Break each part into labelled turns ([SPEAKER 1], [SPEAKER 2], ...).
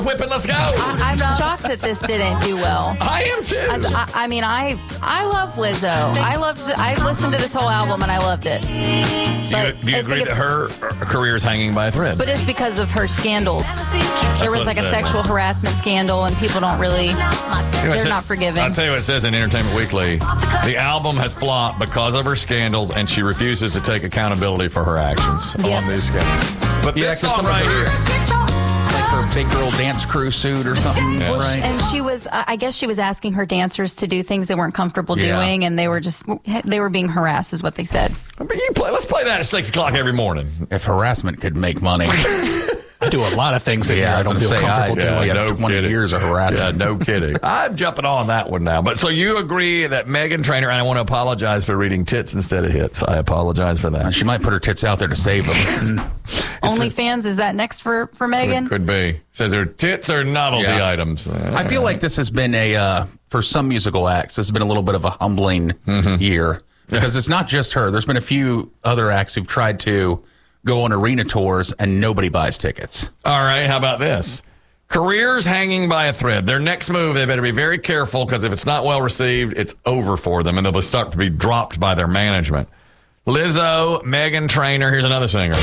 [SPEAKER 1] whipping. Let's go.
[SPEAKER 2] I'm shocked that this didn't do well.
[SPEAKER 1] I am too.
[SPEAKER 2] I mean, I love Lizzo. I listened to this whole album and I loved it.
[SPEAKER 1] Do you agree that her career is hanging by a thread?
[SPEAKER 2] But it's because of her scandals. There was like a sexual harassment scandal, and people don't really. They're not forgiving.
[SPEAKER 1] I'll tell you what it says in Entertainment Weekly. The album has flopped because of her scandals, and she refuses to take accountability for her actions on these scandals. But this song right here.
[SPEAKER 3] Like her big girl dance crew suit or something, right?
[SPEAKER 2] And she was, I guess she was asking her dancers to do things they weren't comfortable doing, and they were being harassed, is what they said.
[SPEAKER 1] Let's play that at 6 o'clock every morning.
[SPEAKER 3] If harassment could make money.
[SPEAKER 4] I do a lot of things in here I don't feel comfortable doing.
[SPEAKER 3] Yeah, 20 years of harassment.
[SPEAKER 1] Yeah, no kidding. I'm jumping on that one now. But so you agree that Meghan Trainor, and I want to apologize for reading tits instead of hits. I apologize for that.
[SPEAKER 3] She might put her tits out there to save them.
[SPEAKER 2] OnlyFans, is that next for Meghan?
[SPEAKER 1] Could be. Says her tits are novelty items.
[SPEAKER 3] I feel like this has been for some musical acts, this has been a little bit of a humbling year. Because it's not just her. There's been a few other acts who've tried to go on arena tours and nobody buys tickets.
[SPEAKER 1] All right, how about this? Careers hanging by a thread. Their next move, they better be very careful, because if it's not well received, it's over for them, and they'll start to be dropped by their management. Lizzo, Meghan Trainor, here's another singer.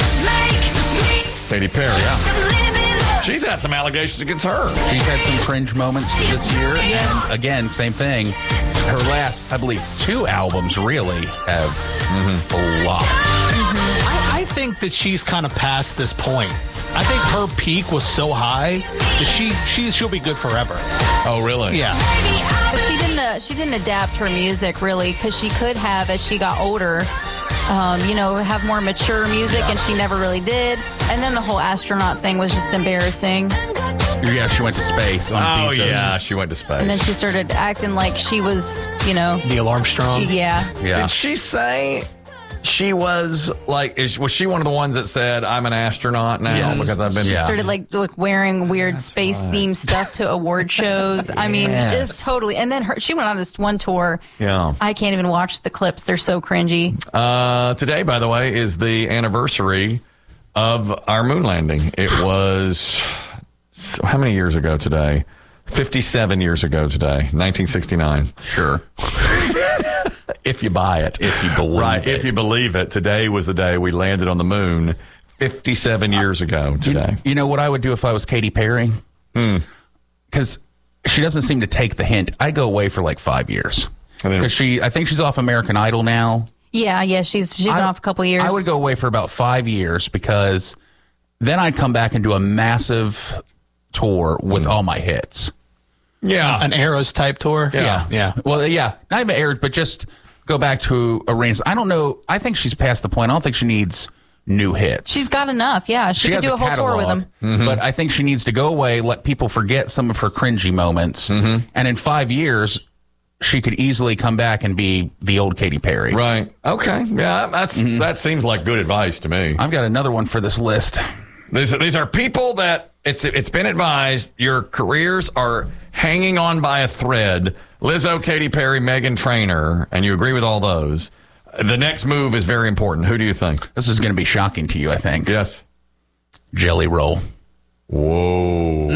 [SPEAKER 1] Katy Perry. She's had some allegations against her.
[SPEAKER 3] She's had some cringe moments this year, and again, same thing. Her last, I believe, 2 albums really have flopped.
[SPEAKER 4] I think that she's kind of past this point. I think her peak was so high that she'll be good forever.
[SPEAKER 1] Oh, really?
[SPEAKER 4] Yeah.
[SPEAKER 2] But she didn't adapt her music really, because she could have, as she got older, have more mature music, and she never really did. And then the whole astronaut thing was just embarrassing.
[SPEAKER 3] Yeah, she went to space on
[SPEAKER 1] Oh,
[SPEAKER 3] Bezos.
[SPEAKER 1] yeah, she went to space.
[SPEAKER 2] And then she started acting like she was,
[SPEAKER 4] Neil Armstrong.
[SPEAKER 2] Yeah.
[SPEAKER 1] Did she say she was was she one of the ones that said, I'm an astronaut now?
[SPEAKER 3] Yes.
[SPEAKER 1] Because I've been.
[SPEAKER 2] She started wearing weird space-themed stuff to award shows. I mean, just totally. And then she went on this one tour.
[SPEAKER 1] Yeah.
[SPEAKER 2] I can't even watch the clips. They're so cringy.
[SPEAKER 1] Today, by the way, is the anniversary of our moon landing. It was, how many years ago today? 57 years ago today, 1969.
[SPEAKER 3] Sure.
[SPEAKER 1] If you buy it.
[SPEAKER 3] If you believe it.
[SPEAKER 1] If you believe it. Today was the day we landed on the moon 57 years ago today.
[SPEAKER 3] You know what I would do if I was Katy Perry? Because she doesn't seem to take the hint. I'd go away for like 5 years. Because I think she's off American Idol now.
[SPEAKER 2] Yeah, she's been off a couple years.
[SPEAKER 3] I would go away for about 5 years, because then I'd come back and do a massive tour with all my hits.
[SPEAKER 1] Yeah.
[SPEAKER 4] An Eras type tour.
[SPEAKER 3] Yeah. Well, yeah. Not even Eras, but just go back to arenas. I don't know. I think she's past the point. I don't think she needs new hits.
[SPEAKER 2] She's got enough. Yeah, she could do a whole tour with them.
[SPEAKER 3] But I think she needs to go away, let people forget some of her cringy moments. And in 5 years, she could easily come back and be the old Katy Perry.
[SPEAKER 1] Right. Okay. Yeah, that seems like good advice to me.
[SPEAKER 3] I've got another one for this list.
[SPEAKER 1] These are people that it's been advised your careers are hanging on by a thread. Lizzo, Katy Perry, Meghan Trainor, and you agree with all those. The next move is very important. Who do you think?
[SPEAKER 3] This is going to be shocking to you, I think.
[SPEAKER 1] Yes.
[SPEAKER 3] Jelly Roll.
[SPEAKER 1] Whoa.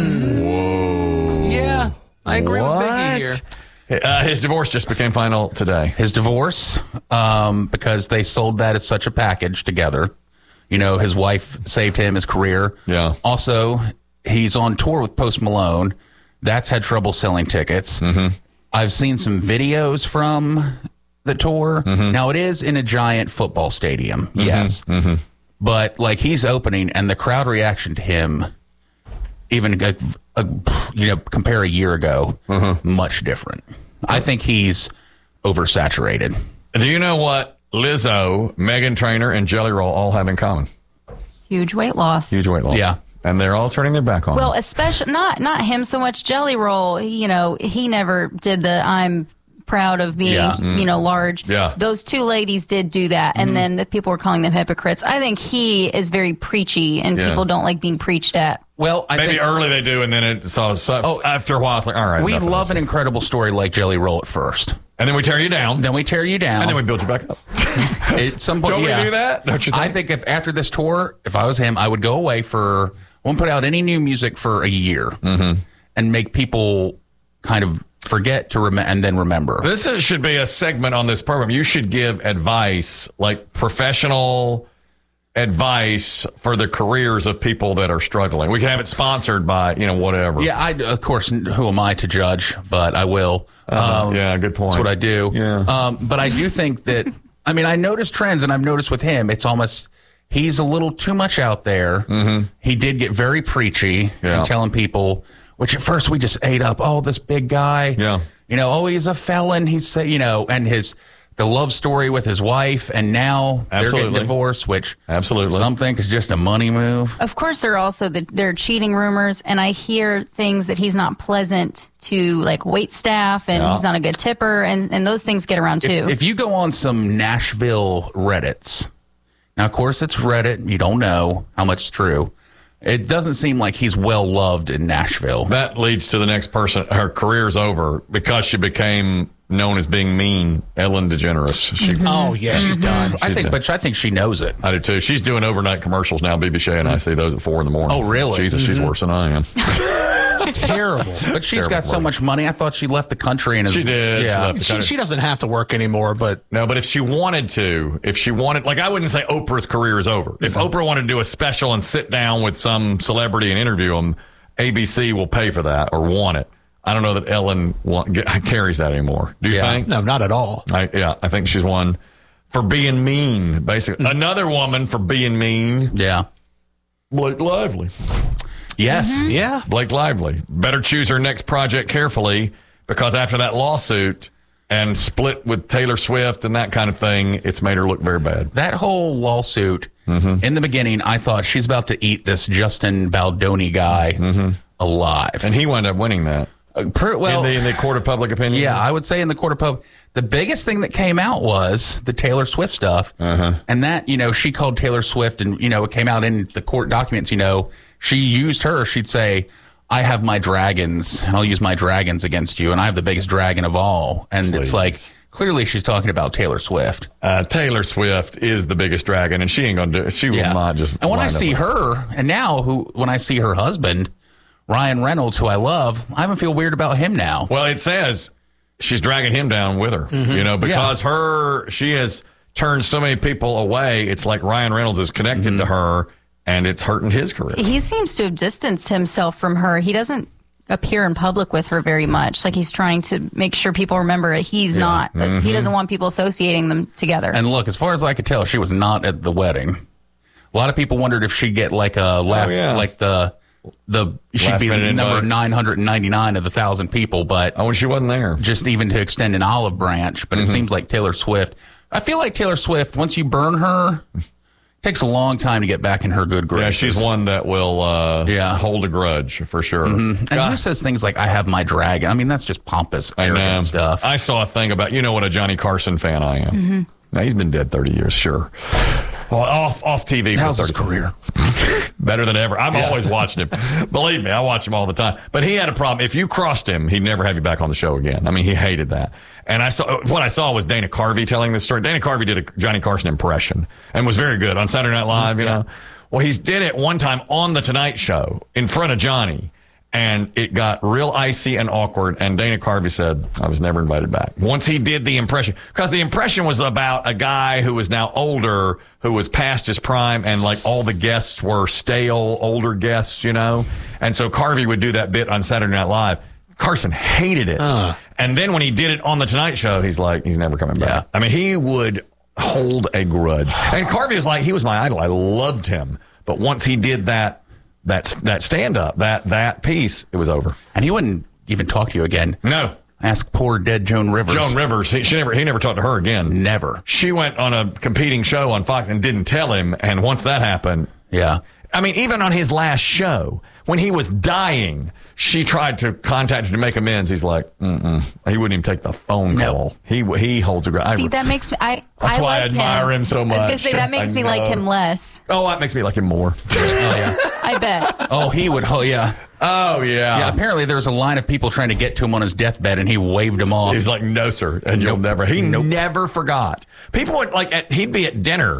[SPEAKER 1] Whoa.
[SPEAKER 4] Yeah, I agree with Biggie here.
[SPEAKER 1] His divorce just became final today.
[SPEAKER 3] His divorce, because they sold that as such a package together. You know, his wife saved him, his career.
[SPEAKER 1] Yeah.
[SPEAKER 3] Also, he's on tour with Post Malone. That's had trouble selling tickets. I've seen some videos from the tour. Now, it is in a giant football stadium, yes. But, he's opening, and the crowd reaction to him, even, compare a year ago, much different. I think he's oversaturated.
[SPEAKER 1] Do you know what Lizzo, Meghan Trainor, and Jelly Roll all have in common?
[SPEAKER 2] Huge weight loss.
[SPEAKER 1] Huge weight loss.
[SPEAKER 3] Yeah.
[SPEAKER 1] And they're all turning their back on
[SPEAKER 2] Well,
[SPEAKER 1] him.
[SPEAKER 2] especially not him so much. Jelly Roll, he never did the I'm proud of being, large.
[SPEAKER 1] Yeah.
[SPEAKER 2] Those two ladies did do that, and then people were calling them hypocrites. I think he is very preachy, and people don't like being preached at.
[SPEAKER 3] Well, I
[SPEAKER 1] Maybe
[SPEAKER 3] think
[SPEAKER 1] early they do, and then after a while, it's like, all right.
[SPEAKER 3] we
[SPEAKER 1] enough of
[SPEAKER 3] love
[SPEAKER 1] this.
[SPEAKER 3] an incredible story like Jelly Roll at first.
[SPEAKER 1] And then we tear you down.
[SPEAKER 3] Then we tear you down.
[SPEAKER 1] And then we build you back up.
[SPEAKER 3] At some point,
[SPEAKER 1] Don't we do that? Don't you think?
[SPEAKER 3] I think if after this tour, if I was him, I would go away for won't put out any new music for a year and make people kind of forget to and then remember.
[SPEAKER 1] Should be a segment on this program. You should give advice, like professional advice for the careers of people that are struggling. We can have it sponsored by, whatever.
[SPEAKER 3] Yeah, of course, who am I to judge? But I will.
[SPEAKER 1] Yeah, good point.
[SPEAKER 3] That's what I do.
[SPEAKER 1] Yeah.
[SPEAKER 3] But I do think that, I notice trends, and I've noticed with him, it's almost, he's a little too much out there. Mm-hmm. He did get very preachy and telling people, which at first we just ate up, this big guy.
[SPEAKER 1] Yeah.
[SPEAKER 3] He's a felon. He's, and the love story with his wife, and now they're getting divorced, which some think is just a money move.
[SPEAKER 2] Of course, there are also there are cheating rumors, and I hear things that he's not pleasant to like wait staff, and he's not a good tipper, and those things get around too.
[SPEAKER 3] If you go on some Nashville Reddits, now of course it's Reddit, you don't know how much is true. It doesn't seem like he's well loved in Nashville.
[SPEAKER 1] That leads to the next person. Her career's over because she became known as being mean. Ellen DeGeneres.
[SPEAKER 4] She's done.
[SPEAKER 3] I think she knows it.
[SPEAKER 1] I do too. She's doing overnight commercials now. BB and I see those at 4 a.m.
[SPEAKER 3] Oh, really?
[SPEAKER 1] Jesus, she's worse than I am.
[SPEAKER 4] Terrible.
[SPEAKER 3] But she's got so much money. I thought she left the country. And
[SPEAKER 1] she did.
[SPEAKER 3] Yeah.
[SPEAKER 4] She doesn't have to work anymore. But
[SPEAKER 1] no. But if she wanted, like I wouldn't say Oprah's career is over. If Oprah wanted to do a special and sit down with some celebrity and interview them, ABC will pay for that or want it. I don't know that Ellen carries that anymore. Do you think?
[SPEAKER 4] No, not at all.
[SPEAKER 1] I think she's one for being mean, basically. Another woman for being mean.
[SPEAKER 3] Yeah.
[SPEAKER 1] Blake Lively.
[SPEAKER 3] Yes.
[SPEAKER 4] Mm-hmm. Yeah.
[SPEAKER 1] Blake Lively. Better choose her next project carefully because after that lawsuit and split with Taylor Swift and that kind of thing, it's made her look very bad.
[SPEAKER 3] That whole lawsuit, in the beginning, I thought she's about to eat this Justin Baldoni guy alive.
[SPEAKER 1] And he wound up winning that. In the court of public opinion?
[SPEAKER 3] Yeah, I would say in the court of public. The biggest thing that came out was the Taylor Swift stuff. And that, she called Taylor Swift and, it came out in the court documents, she used her. She'd say, I have my dragons and I'll use my dragons against you. And I have the biggest dragon of all. And it's like, clearly she's talking about Taylor Swift.
[SPEAKER 1] Taylor Swift is the biggest dragon and she ain't going to do it. She will not just.
[SPEAKER 3] And when I see her, and now when I see her husband, Ryan Reynolds, who I love, I even feel weird about him now.
[SPEAKER 1] Well, it says she's dragging him down with her, because she has turned so many people away. It's like Ryan Reynolds is connected to her, and it's hurting his career.
[SPEAKER 2] He seems to have distanced himself from her. He doesn't appear in public with her very much. Like he's trying to make sure people remember he's not. He doesn't want people associating them together.
[SPEAKER 3] And look, as far as I could tell, she was not at the wedding. A lot of people wondered if she'd get like she'd be number 999 of the 1,000 people, but
[SPEAKER 1] she wasn't there.
[SPEAKER 3] Just even to extend an olive branch. But it seems like Taylor Swift. I feel like Taylor Swift, once you burn her, it takes a long time to get back in her good graces.
[SPEAKER 1] Yeah, she's one that will hold a grudge for sure.
[SPEAKER 3] And who says things like "I have my dragon"? I mean, that's just pompous, arrogant stuff.
[SPEAKER 1] I saw a thing about what a Johnny Carson fan I am. Now, he's been dead 30 years, sure. Well, off TV.
[SPEAKER 3] How's his career?
[SPEAKER 1] Better than ever. I'm always watching him. Believe me, I watch him all the time. But he had a problem. If you crossed him, he'd never have you back on the show again. I mean, he hated that. And what I saw was Dana Carvey telling this story. Dana Carvey did a Johnny Carson impression and was very good on Saturday Night Live, you know. Well, he did it one time on The Tonight Show in front of Johnny. And it got real icy and awkward. And Dana Carvey said, I was never invited back. Once he did the impression, because the impression was about a guy who was now older, who was past his prime, and like all the guests were stale, older guests, you know? And so Carvey would do that bit on Saturday Night Live. Carson hated it. And then when he did it on The Tonight Show, he's like, he's never coming back. Yeah. I mean, he would hold a grudge. And Carvey was like, he was my idol. I loved him. But once he did that stand-up, that piece, it was over.
[SPEAKER 3] And he wouldn't even talk to you again.
[SPEAKER 1] No.
[SPEAKER 3] Ask poor dead Joan Rivers.
[SPEAKER 1] Joan Rivers, he never talked to her again.
[SPEAKER 3] Never.
[SPEAKER 1] She went on a competing show on Fox and didn't tell him, and once that happened...
[SPEAKER 3] Yeah.
[SPEAKER 1] I mean, even on his last show, when he was dying, she tried to contact him to make amends. He's like, He wouldn't even take the phone call. He holds a grudge.
[SPEAKER 2] See, that makes me...
[SPEAKER 1] That's why I admire him so much.
[SPEAKER 2] I was going to say, that makes me like him less.
[SPEAKER 1] Oh, that makes me like him more.
[SPEAKER 3] Oh, yeah.
[SPEAKER 2] I bet.
[SPEAKER 3] Oh, he would... Oh, yeah.
[SPEAKER 1] Oh, yeah.
[SPEAKER 3] Yeah, apparently there was a line of people trying to get to him on his deathbed, and he waved them off.
[SPEAKER 1] He's like, no, sir. And you'll never... He never forgot. People would, he'd be at dinner...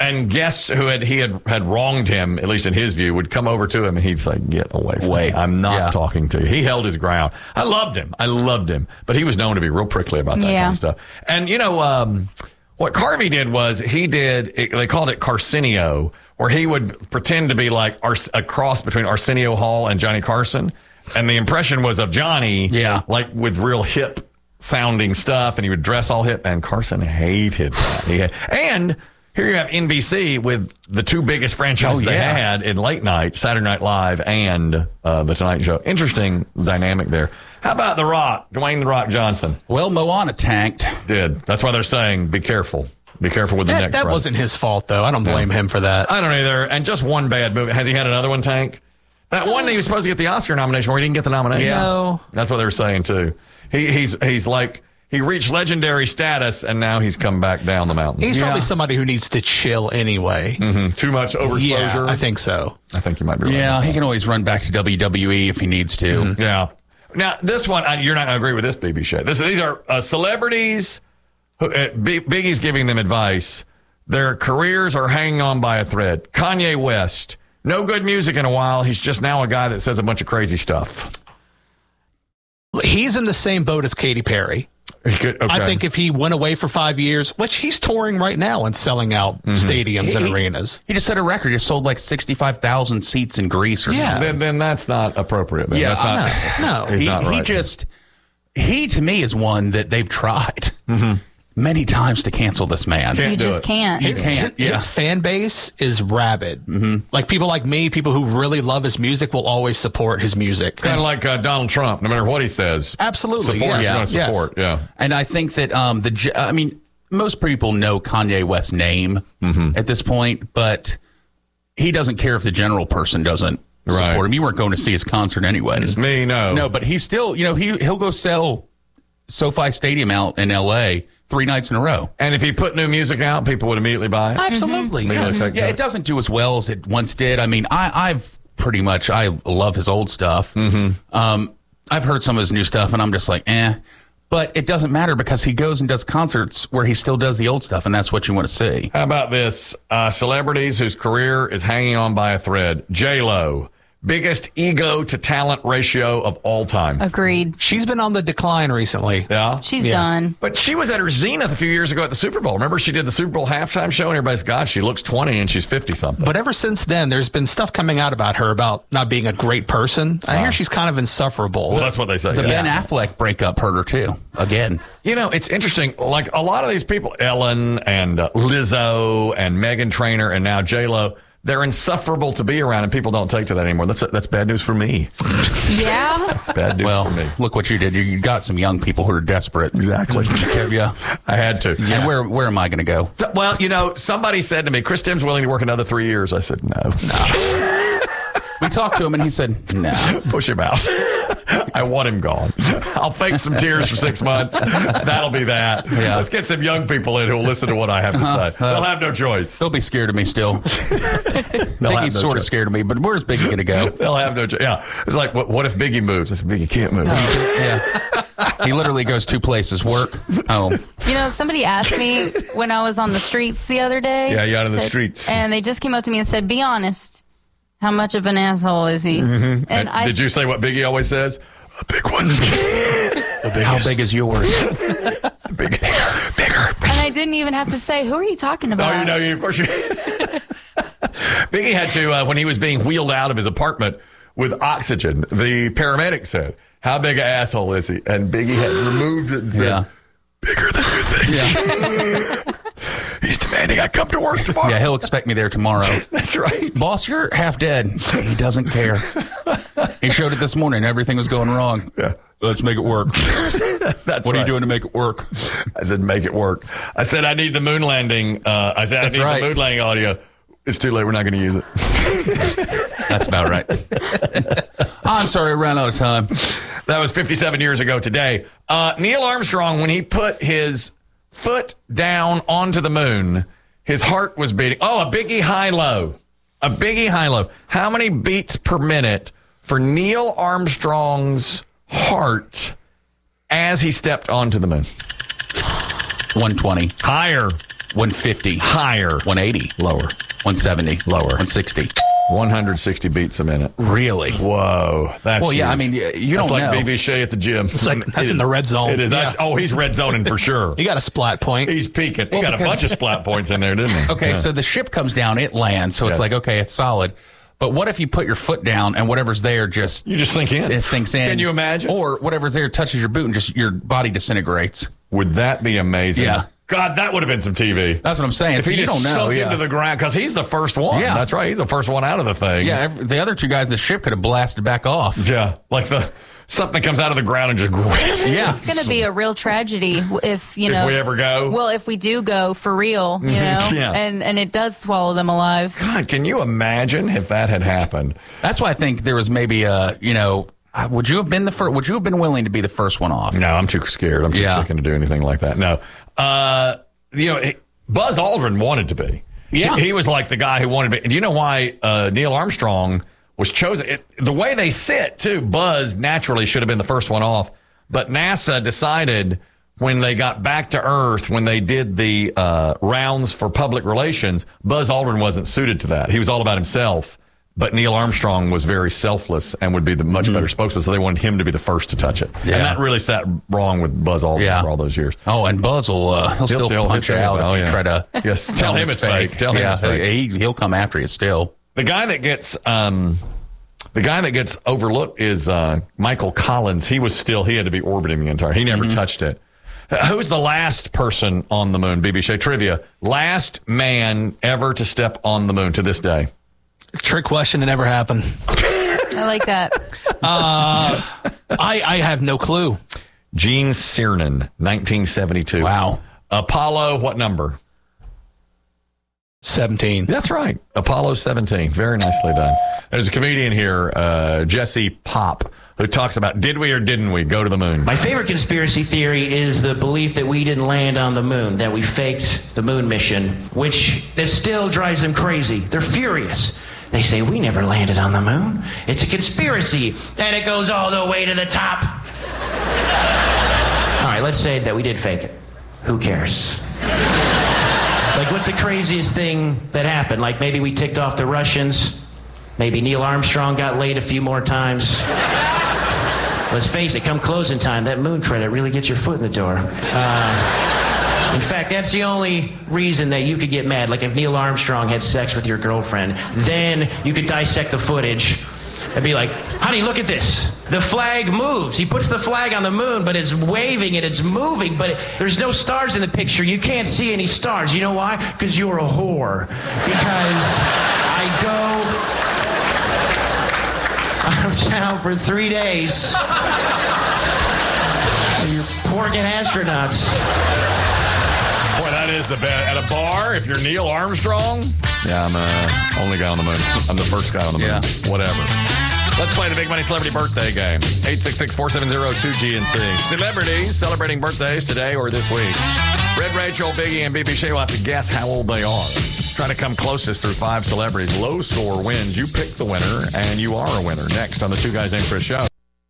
[SPEAKER 1] And guests who had wronged him, at least in his view, would come over to him and he'd say, "Get away from me. I'm not talking to you." He held his ground. I loved him. But he was known to be real prickly about that kind of stuff. And, what Carvey did was they called it Carcinio, where he would pretend to be like a cross between Arsenio Hall and Johnny Carson. And the impression was of Johnny, like with real hip sounding stuff, and he would dress all hip, and Carson hated that. And here you have NBC with the two biggest franchises they had in late night, Saturday Night Live and The Tonight Show. Interesting dynamic there. How about The Rock, Dwayne The Rock Johnson?
[SPEAKER 3] Well, Moana tanked.
[SPEAKER 1] That's why they're saying, be careful. Be careful with the next
[SPEAKER 4] That wasn't his fault, though. I don't blame him for that.
[SPEAKER 1] I don't either. And just one bad movie. Has he had another one tank? That one he was supposed to get the Oscar nomination for, he didn't get the nomination.
[SPEAKER 4] No.
[SPEAKER 1] That's what they were saying, too. He's like... He reached legendary status, and now he's come back down the mountain.
[SPEAKER 4] He's probably somebody who needs to chill anyway.
[SPEAKER 1] Mm-hmm. Too much overexposure?
[SPEAKER 4] Yeah, I think so.
[SPEAKER 1] I think you might be right.
[SPEAKER 3] Yeah, he can always run back to WWE if he needs to.
[SPEAKER 1] Mm-hmm. Yeah. Now, this one, you're not going to agree with this, BB Shay. These are celebrities. Biggie's giving them advice. Their careers are hanging on by a thread. Kanye West. No good music in a while. He's just now a guy that says a bunch of crazy stuff.
[SPEAKER 4] He's in the same boat as Katy Perry.
[SPEAKER 1] Okay.
[SPEAKER 4] I think if he went away for 5 years, which he's touring right now and selling out stadiums and arenas.
[SPEAKER 3] He just set a record. He sold like 65,000 seats in Greece or something.
[SPEAKER 1] Then that's not appropriate. Man.
[SPEAKER 3] Yeah,
[SPEAKER 1] that's not,
[SPEAKER 4] no.
[SPEAKER 1] He's not right.
[SPEAKER 3] He to me is one that they've tried many times to cancel this man.
[SPEAKER 2] You just can't.
[SPEAKER 3] He can't.
[SPEAKER 4] His fan base is rabid. Like people like me, people who really love his music will always support his music.
[SPEAKER 1] Kind of like Donald Trump, no matter what he says.
[SPEAKER 4] Absolutely.
[SPEAKER 1] Support. Yeah.
[SPEAKER 3] And I think that most people know Kanye West's name at this point, but he doesn't care if the general person doesn't support him. You weren't going to see his concert anyways.
[SPEAKER 1] Me, no.
[SPEAKER 3] No, but he's still, he'll go sell SoFi Stadium out in L.A. 3 nights in a row.
[SPEAKER 1] And if he put new music out, people would immediately buy it?
[SPEAKER 4] Absolutely.
[SPEAKER 3] Yeah, it doesn't do as well as it once did. I mean, I love his old stuff. I've heard some of his new stuff, and I'm just like, eh. But it doesn't matter because he goes and does concerts where he still does the old stuff, and that's what you want to see.
[SPEAKER 1] How about this? Celebrities whose career is hanging on by a thread. J-Lo. Biggest ego to talent ratio of all time.
[SPEAKER 2] Agreed.
[SPEAKER 4] She's been on the decline recently.
[SPEAKER 1] Yeah?
[SPEAKER 2] She's done.
[SPEAKER 1] But she was at her zenith a few years ago at the Super Bowl. Remember she did the Super Bowl halftime show and everybody's, God, she looks 20 and she's 50-something.
[SPEAKER 4] But ever since then, there's been stuff coming out about her about not being a great person. I hear she's kind of insufferable.
[SPEAKER 1] Well, that's what they say.
[SPEAKER 3] The Ben Affleck breakup hurt her, too. Again.
[SPEAKER 1] It's interesting. Like a lot of these people, Ellen and Lizzo and Meghan Trainor and now J-Lo, they're insufferable to be around, and people don't take to that anymore. That's bad news for me.
[SPEAKER 2] Yeah.
[SPEAKER 1] That's bad news for me.
[SPEAKER 3] Look what you did. You got some young people who are desperate.
[SPEAKER 1] Exactly.
[SPEAKER 3] Yeah.
[SPEAKER 1] I had to.
[SPEAKER 3] And where am I going to go?
[SPEAKER 1] So, well, somebody said to me, Chris Tim's willing to work another 3 years. I said, no.
[SPEAKER 3] We talked to him, and he said, no.
[SPEAKER 1] Push him out. I want him gone. I'll fake some tears for 6 months. That'll be that. Yeah. Let's get some young people in who will listen to what I have to say. They'll have no choice.
[SPEAKER 3] They'll be scared of me still. Biggie's sort of scared of me, but where's Biggie going to go?
[SPEAKER 1] They'll have no choice. Yeah. It's like, what if Biggie moves? I said, Biggie can't move.
[SPEAKER 3] Yeah. He literally goes 2 places, work, home.
[SPEAKER 2] Somebody asked me when I was on the streets the other day.
[SPEAKER 1] Yeah, you out in the streets.
[SPEAKER 2] And they just came up to me and said, be honest. How much of an asshole is he?
[SPEAKER 1] And did you say what Biggie always says? A big one.
[SPEAKER 3] How big is yours?
[SPEAKER 1] Bigger.
[SPEAKER 2] And I didn't even have to say, who are you talking about?
[SPEAKER 1] Oh, of course you. Biggie had to, when he was being wheeled out of his apartment with oxygen, the paramedic said, how big an asshole is he? And Biggie had removed it and said, bigger than you think. Yeah. He's demanding I come to work tomorrow.
[SPEAKER 3] Yeah, he'll expect me there tomorrow.
[SPEAKER 1] That's right.
[SPEAKER 3] Boss, you're half dead. He doesn't care. He showed it this morning. Everything was going wrong.
[SPEAKER 1] Yeah.
[SPEAKER 3] Let's make it work.
[SPEAKER 1] That's
[SPEAKER 3] what are you doing to make it work?
[SPEAKER 1] I said, make it work. I said, I need the moon landing. The moon landing audio. It's too late. We're not going to use it.
[SPEAKER 3] That's about right. I'm sorry, I ran out of time.
[SPEAKER 1] That was 57 years ago today. Neil Armstrong, when he put his foot down onto the moon, his heart was beating. Oh, a Biggie high-low. A Biggie high-low. How many beats per minute for Neil Armstrong's heart as he stepped onto the moon?
[SPEAKER 3] 120.
[SPEAKER 1] Higher.
[SPEAKER 3] 150.
[SPEAKER 1] Higher.
[SPEAKER 3] 180.
[SPEAKER 1] Lower.
[SPEAKER 3] 170.
[SPEAKER 1] Lower.
[SPEAKER 3] 160.
[SPEAKER 1] 160 beats a minute.
[SPEAKER 3] Really?
[SPEAKER 1] Whoa. That's
[SPEAKER 3] Well, yeah,
[SPEAKER 1] huge.
[SPEAKER 3] I mean, you
[SPEAKER 1] that's
[SPEAKER 3] don't
[SPEAKER 1] like
[SPEAKER 3] know.
[SPEAKER 1] BB Shea at the gym.
[SPEAKER 4] It's like that's in the red zone.
[SPEAKER 1] It is.
[SPEAKER 4] Yeah.
[SPEAKER 1] He's red zoning for sure.
[SPEAKER 4] He got a splat point.
[SPEAKER 1] He's peaking. He
[SPEAKER 3] Well,
[SPEAKER 1] got a bunch of splat points in there, didn't he?
[SPEAKER 3] Okay,
[SPEAKER 1] Yeah.
[SPEAKER 3] so the ship comes down, it lands, so it's
[SPEAKER 1] Yes.
[SPEAKER 3] like, okay, it's solid. But what if you put your foot down and whatever's there just
[SPEAKER 1] You just sink in.
[SPEAKER 3] it sinks in?
[SPEAKER 1] Can you imagine?
[SPEAKER 3] Or whatever's there touches your boot and just your body disintegrates.
[SPEAKER 1] Would that be amazing?
[SPEAKER 3] Yeah.
[SPEAKER 1] God, that would have been some TV.
[SPEAKER 3] That's what I'm saying.
[SPEAKER 1] If
[SPEAKER 3] So
[SPEAKER 1] he
[SPEAKER 3] you
[SPEAKER 1] just
[SPEAKER 3] don't know.
[SPEAKER 1] sunk
[SPEAKER 3] Yeah.
[SPEAKER 1] into the ground, because he's the first one.
[SPEAKER 3] Yeah.
[SPEAKER 1] That's right. He's the first one out of the thing.
[SPEAKER 3] Yeah, the other two guys, the ship could have blasted back off.
[SPEAKER 1] Yeah. Like something comes out of the ground and just grabs.
[SPEAKER 3] Yeah.
[SPEAKER 2] It's going to be a real tragedy if, you know.
[SPEAKER 1] If we ever go.
[SPEAKER 2] Well, if we do go for real, you know,
[SPEAKER 1] Yeah.
[SPEAKER 2] and it does swallow them alive.
[SPEAKER 1] God, can you imagine if that had happened?
[SPEAKER 3] That's why I think there was maybe would you have been the first? Would you have been willing to be the first one off?
[SPEAKER 1] No, I'm too scared. I'm too chicken to do anything like that. No. Buzz Aldrin wanted to be.
[SPEAKER 3] Yeah.
[SPEAKER 1] He was like the guy who wanted to be. Do you know why Neil Armstrong was chosen? The way they sit, too, Buzz naturally should have been the first one off. But NASA decided when they got back to Earth, when they did the rounds for public relations, Buzz Aldrin wasn't suited to that. He was all about himself. But Neil Armstrong was very selfless and would be the much better spokesman, so they wanted him to be the first to touch it.
[SPEAKER 3] Yeah.
[SPEAKER 1] And that really sat wrong with Buzz Aldrin for all those years.
[SPEAKER 3] Oh, and Buzz will he'll still punch you out if you try to
[SPEAKER 1] tell him it's fake. Tell him it's fake.
[SPEAKER 3] He'll come after you still.
[SPEAKER 1] The guy that gets overlooked is Michael Collins. He had to be orbiting the entire. He never touched it. Who's the last person on the moon? BB Shea trivia. Last man ever to step on the moon to this day.
[SPEAKER 4] Trick question that never happened.
[SPEAKER 2] I like that.
[SPEAKER 4] I have no clue.
[SPEAKER 1] Gene Cernan, 1972.
[SPEAKER 3] Wow.
[SPEAKER 1] Apollo, what number?
[SPEAKER 4] 17.
[SPEAKER 1] That's right. Apollo 17. Very nicely done. There's a comedian here, Jesse Pop, who talks about did we or didn't we go to the moon?
[SPEAKER 5] My favorite conspiracy theory is the belief that we didn't land on the moon, that we faked the moon mission, which it still drives them crazy. They're furious. They say, we never landed on the moon. It's a conspiracy. And it goes all the way to the top. All right, let's say that we did fake it. Who cares? Like, what's the craziest thing that happened? Like, maybe we ticked off the Russians. Maybe Neil Armstrong got laid a few more times. Let's face it, come closing time, that moon credit really gets your foot in the door. In fact, that's the only reason that you could get mad. Like if Neil Armstrong had sex with your girlfriend, then you could dissect the footage and be like, honey, look at this. The flag moves. He puts the flag on the moon, but it's waving and it's moving, but there's no stars in the picture. You can't see any stars. You know why? Because you're a whore. Because I go out of town for 3 days. You're porking astronauts.
[SPEAKER 1] Boy, that is the best. At a bar, if you're Neil Armstrong, yeah, I'm the only guy on the moon. I'm the first guy on the moon.
[SPEAKER 3] Yeah.
[SPEAKER 1] Whatever. Let's play the Big Money Celebrity Birthday Game. 866-470-2GNC. Celebrities celebrating birthdays today or this week. Red Rachel, Biggie, and BB Shea will have to guess how old they are. Try to come closest through 5 celebrities. Low score wins. You pick the winner, and you are a winner. Next on the Two Guys Named Chris show.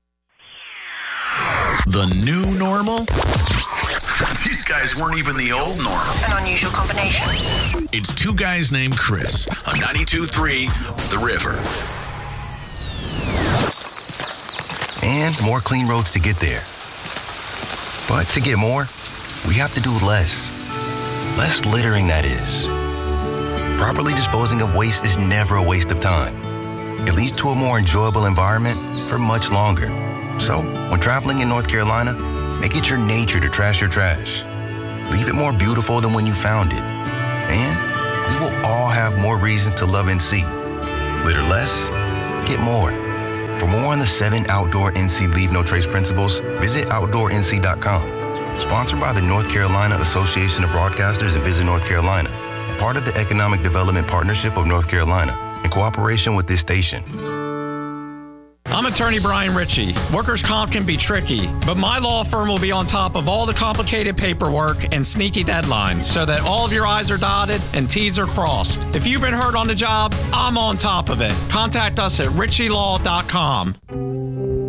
[SPEAKER 6] The new normal? These guys weren't even the old normal.
[SPEAKER 7] An unusual combination.
[SPEAKER 6] It's Two Guys Named Chris on 92.3 The River.
[SPEAKER 8] And more clean roads to get there. But to get more, we have to do less. Less littering, that is. Properly disposing of waste is never a waste of time. It leads to a more enjoyable environment for much longer. So, when traveling in North Carolina, make it your nature to trash your trash. Leave it more beautiful than when you found it. And we will all have more reasons to love NC. Litter less, get more. For more on the 7 outdoor NC Leave No Trace principles, visit OutdoorNC.com. Sponsored by the North Carolina Association of Broadcasters and Visit North Carolina, and part of the Economic Development Partnership of North Carolina, in cooperation with this station.
[SPEAKER 9] I'm attorney Brian Ritchie. Workers' comp can be tricky, but my law firm will be on top of all the complicated paperwork and sneaky deadlines so that all of your I's are dotted and T's are crossed. If you've been hurt on the job, I'm on top of it. Contact us at ritchielaw.com.